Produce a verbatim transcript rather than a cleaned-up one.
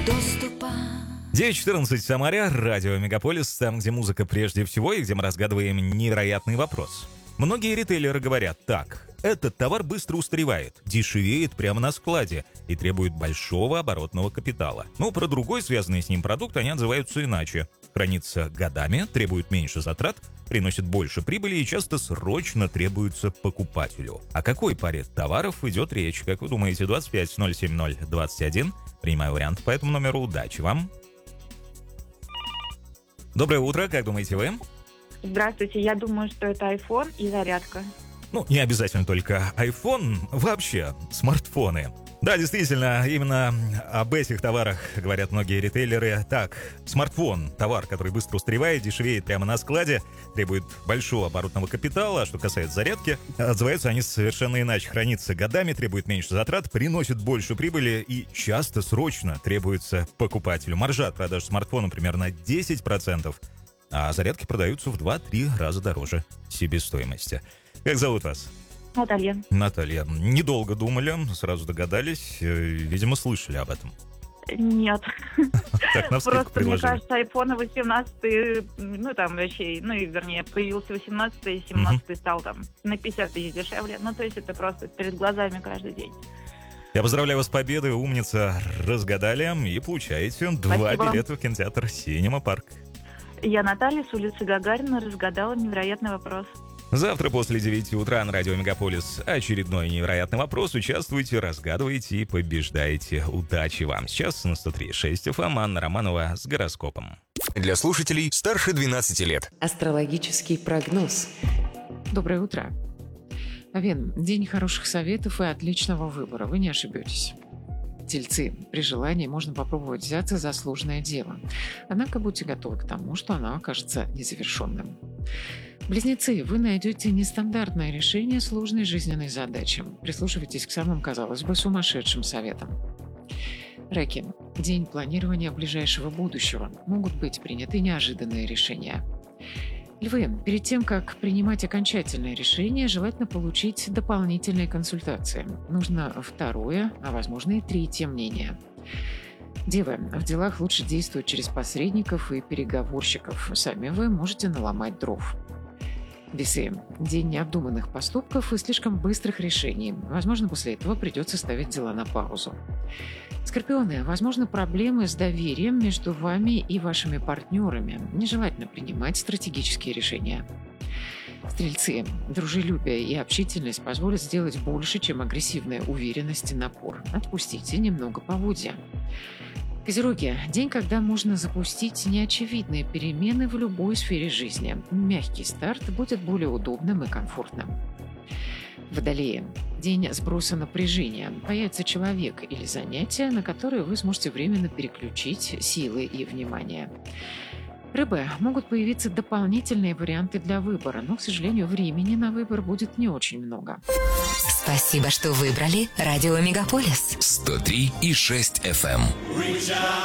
доступа. девять четырнадцать в Самаре, радио Мегаполис, там, где музыка прежде всего и где мы разгадываем невероятный вопрос. Многие ритейлеры говорят так: этот товар быстро устаревает, дешевеет прямо на складе и требует большого оборотного капитала. Но про другой связанный с ним продукт они отзываются иначе. Хранится годами, требует меньше затрат, приносит больше прибыли и часто срочно требуется покупателю. О какой паре товаров идет речь? Как вы думаете? двадцать пять ноль семь ноль двадцать один. Принимаю вариант по этому номеру. Удачи вам. Доброе утро, как думаете вы? Здравствуйте, я думаю, что это iPhone и зарядка. Ну, не обязательно только iPhone, вообще смартфоны. Да, действительно, именно об этих товарах говорят многие ритейлеры. Так, смартфон – товар, который быстро устаревает, дешевеет прямо на складе, требует большого оборотного капитала. А что касается зарядки, отзываются они совершенно иначе. Хранится годами, требует меньше затрат, приносит больше прибыли и часто срочно требуется покупателю. Маржа от продаж смартфона примерно десять процентов, а зарядки продаются в два-три раза дороже себестоимости. Как зовут вас? Наталья. Наталья. Недолго думали, сразу догадались, видимо, слышали об этом. Нет. Так, навскидку Просто, мне предложили. кажется, iPhone восемнадцать, ну, там, вообще, ну, и, вернее, появился восемнадцатый, семнадцатый стал там на пятьдесят тысяч дешевле. Ну, то есть это просто перед глазами каждый день. Я поздравляю вас с победой, умница, разгадали и получаете два Спасибо. билета в кинотеатр «Синема Парк». Я Наталья с улицы Гагарина разгадала невероятный вопрос. Завтра после девяти утра на радио Мегаполис очередной невероятный вопрос. Участвуйте, разгадывайте и побеждайте. Удачи вам. Сейчас на сто три и шесть эф эм Анна Романова с гороскопом. Для слушателей старше двенадцати лет. Астрологический прогноз. Доброе утро. Овен, день хороших советов и отличного выбора, вы не ошибетесь. Тельцы, при желании можно попробовать взяться за сложное дело. Однако будьте готовы к тому, что оно окажется незавершенным. Близнецы, вы найдете нестандартное решение сложной жизненной задачи. Прислушивайтесь к самым, казалось бы, сумасшедшим советам. Раки, день планирования ближайшего будущего. Могут быть приняты неожиданные решения. Львы, перед тем, как принимать окончательное решение, желательно получить дополнительные консультации. Нужно второе, а возможно и третье мнение. Девы, в делах лучше действовать через посредников и переговорщиков. Сами вы можете наломать дров. Весы, день необдуманных поступков и слишком быстрых решений. Возможно, после этого придется ставить дела на паузу. Скорпионы, возможно, проблемы с доверием между вами и вашими партнерами. Нежелательно принимать стратегические решения. Стрельцы, дружелюбие и общительность позволят сделать больше, чем агрессивная уверенность и напор. Отпустите немного поводья. Козероги, день, когда можно запустить неочевидные перемены в любой сфере жизни. Мягкий старт будет более удобным и комфортным. Водолеи, день сброса напряжения. Появится человек или занятие, на которое вы сможете временно переключить силы и внимание. Рыбы, могут появиться дополнительные варианты для выбора, но, к сожалению, времени на выбор будет не очень много. Спасибо, что выбрали радио Мегаполис. сто три и шесть эф эм.